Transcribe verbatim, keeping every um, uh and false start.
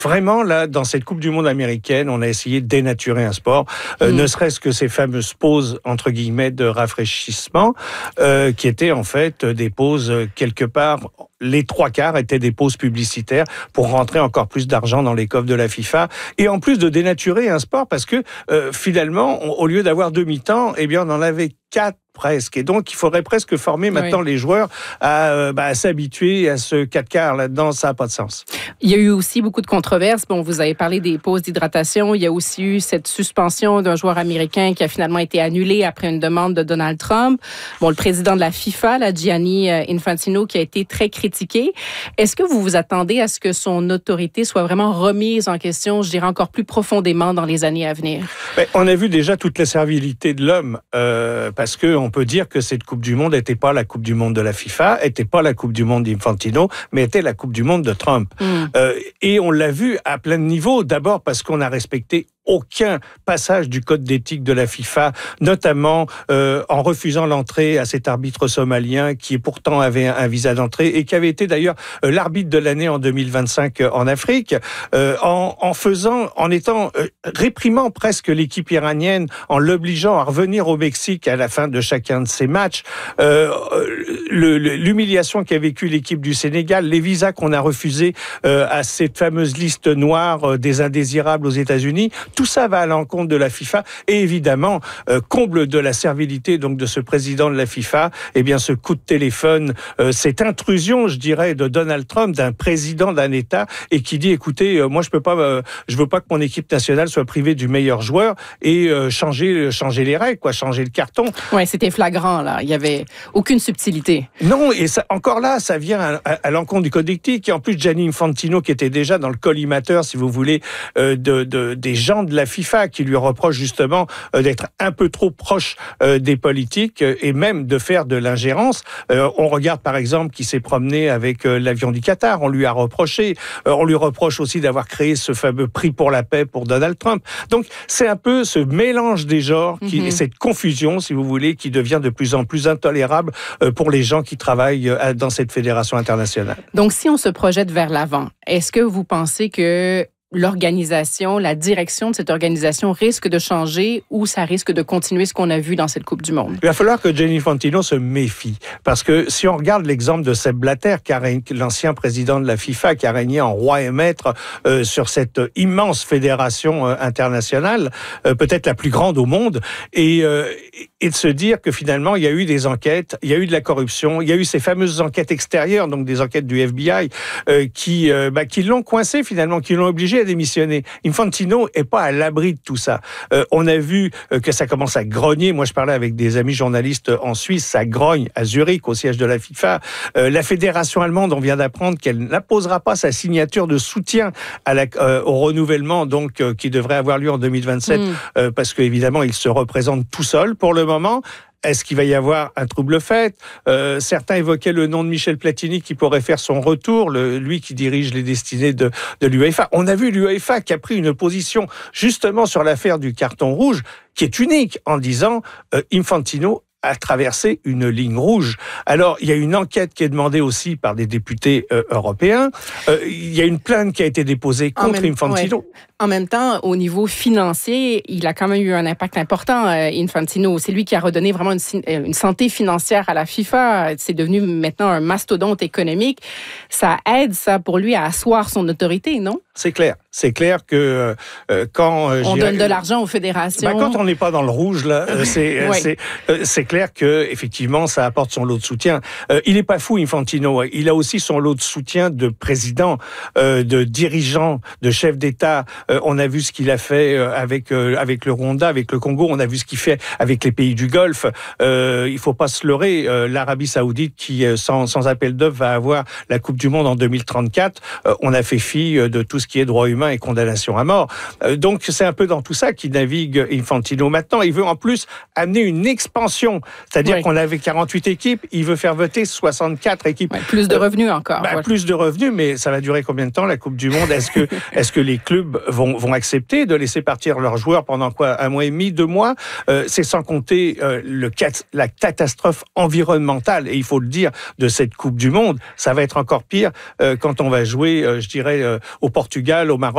Vraiment, là, dans cette Coupe du Monde américaine, on a essayé de dénaturer un sport, euh, mmh. ne serait-ce que ces fameuses pauses, entre guillemets, de rafraîchissement, euh, qui étaient en fait des pauses, euh, quelque part, les trois quarts étaient des pauses publicitaires pour rentrer encore plus d'argent dans les coffres de la FIFA. Et en plus de dénaturer un sport, parce que euh, finalement, on, au lieu d'avoir deux mi-temps, eh bien, on en avait quatre presque. Et donc, il faudrait presque former maintenant oui. les joueurs à, euh, bah, à s'habituer à ce quatre quarts là-dedans. Ça n'a pas de sens. Il y a eu aussi beaucoup de controverses. Bon, vous avez parlé des pauses d'hydratation. Il y a aussi eu cette suspension d'un joueur américain qui a finalement été annulée après une demande de Donald Trump. Bon, le président de la FIFA, là, Gianni Infantino, qui a été très critiqué. Est-ce que vous vous attendez à ce que son autorité soit vraiment remise en question, je dirais encore plus profondément dans les années à venir? Ben, on a vu déjà toute la servilité de l'homme, euh, parce que on peut dire que cette Coupe du Monde n'était pas la Coupe du Monde de la FIFA, n'était pas la Coupe du Monde d'Infantino, mais était la Coupe du Monde de Trump. Mm. Euh, et on l'a vu à plein de niveaux. D'abord parce qu'on a respecté aucun passage du code d'éthique de la FIFA, notamment euh, en refusant l'entrée à cet arbitre somalien qui pourtant avait un, un visa d'entrée et qui avait été d'ailleurs euh, l'arbitre de l'année en deux mille vingt-cinq euh, en Afrique, euh, en, en faisant, en étant euh, réprimant presque l'équipe iranienne, en l'obligeant à revenir au Mexique à la fin de chacun de ses matchs, euh, le, le, l'humiliation qu'a vécue l'équipe du Sénégal, les visas qu'on a refusés euh, à cette fameuse liste noire euh, des indésirables aux États-Unis. Tout ça va à l'encontre de la FIFA et évidemment, euh, comble de la servilité donc de ce président de la FIFA, eh bien ce coup de téléphone, euh, cette intrusion, je dirais, de Donald Trump, d'un président d'un État et qui dit, écoutez, euh, moi je peux pas, euh, je veux pas que mon équipe nationale soit privée du meilleur joueur et euh, changer, changer les règles, quoi, changer le carton. Ouais, c'était flagrant là. Il y avait aucune subtilité. Non, et ça, encore là, ça vient à, à, à l'encontre du code d'éthique. Et en plus, Gianni Infantino, qui était déjà dans le collimateur, si vous voulez, euh, de, de des gens de la FIFA qui lui reproche justement euh, d'être un peu trop proche euh, des politiques euh, et même de faire de l'ingérence. Euh, on regarde par exemple qui s'est promené avec euh, l'avion du Qatar, on lui a reproché, euh, on lui reproche aussi d'avoir créé ce fameux prix pour la paix pour Donald Trump. Donc c'est un peu ce mélange des genres, qui, mm-hmm. cette confusion si vous voulez, qui devient de plus en plus intolérable euh, pour les gens qui travaillent euh, dans cette fédération internationale. Donc si on se projette vers l'avant, est-ce que vous pensez que l'organisation, la direction de cette organisation risque de changer ou ça risque de continuer ce qu'on a vu dans cette Coupe du Monde? Il va falloir que Gianni Infantino se méfie. Parce que si on regarde l'exemple de Sepp Blatter, qui a régné, l'ancien président de la FIFA, qui a régné en roi et maître euh, sur cette immense fédération euh, internationale, euh, peut-être la plus grande au monde, et, euh, et de se dire que finalement, il y a eu des enquêtes, il y a eu de la corruption, il y a eu ces fameuses enquêtes extérieures, donc des enquêtes du F B I, euh, qui, euh, bah, qui l'ont coincé finalement, qui l'ont obligé à démissionner. Infantino est pas à l'abri de tout ça. Euh, on a vu euh, que ça commence à grogner. Moi, je parlais avec des amis journalistes en Suisse, ça grogne à Zurich, au siège de la FIFA. Euh, la fédération allemande, on vient d'apprendre qu'elle n'apposera pas sa signature de soutien à la, euh, au renouvellement, donc euh, qui devrait avoir lieu en deux mille vingt-sept, mmh. euh, parce qu'évidemment, il se représente tout seul pour le moment. Est-ce qu'il va y avoir un trouble fait? euh, Certains évoquaient le nom de Michel Platini qui pourrait faire son retour, le, lui qui dirige les destinées de, de l'UEFA. On a vu l'UEFA qui a pris une position justement sur l'affaire du carton rouge qui est unique en disant euh, Infantino a traversé une ligne rouge. Alors, il y a une enquête qui est demandée aussi par des députés euh, européens. Euh, il y a une plainte qui a été déposée contre même, Infantino. Ouais. En même temps, au niveau financier, il a quand même eu un impact important, euh, Infantino. C'est lui qui a redonné vraiment une, une santé financière à la FIFA. C'est devenu maintenant un mastodonte économique. Ça aide, ça, pour lui, à asseoir son autorité, non? C'est clair. C'est clair que euh, quand... Euh, on donne de l'argent aux fédérations. Bah, quand on n'est pas dans le rouge, là, euh, c'est, oui. c'est, euh, c'est clair que effectivement, ça apporte son lot de soutien. Euh, il n'est pas fou, Infantino. Il a aussi son lot de soutien de présidents, euh, de dirigeants, de chefs d'État. Euh, on a vu ce qu'il a fait avec euh, avec le Rwanda, avec le Congo. On a vu ce qu'il fait avec les pays du Golfe. Euh, il faut pas se leurrer. Euh, L'Arabie Saoudite, qui sans, sans appel d'offres va avoir la Coupe du Monde en deux mille trente-quatre. Euh, on a fait fi de tout ce qui est droit humain et condamnation à mort. Euh, donc c'est un peu dans tout ça qu'il navigue Infantino. Maintenant, il veut en plus amener une expansion. C'est-à-dire oui. qu'on avait quarante-huit équipes, il veut faire voter soixante-quatre équipes. Ouais, plus de revenus euh, encore. Bah, voilà. Plus de revenus, mais ça va durer combien de temps la Coupe du Monde? Est-ce que, est-ce que les clubs vont, vont accepter de laisser partir leurs joueurs pendant quoi? Un mois et demi, deux mois? euh, C'est sans compter euh, le, la catastrophe environnementale, et il faut le dire, de cette Coupe du Monde. Ça va être encore pire euh, quand on va jouer, euh, je dirais, euh, au Portugal, au Maroc,